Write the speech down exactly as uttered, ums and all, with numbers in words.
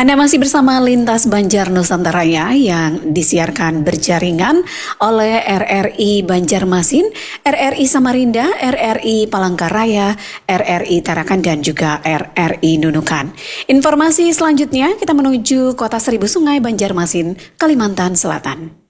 Anda masih bersama Lintas Banjar Nusantara yang disiarkan berjaringan oleh R R I Banjarmasin, R R I Samarinda, R R I Palangkaraya, R R I Tarakan dan juga R R I Nunukan. Informasi selanjutnya kita menuju Kota Seribu Sungai, Banjarmasin, Kalimantan Selatan.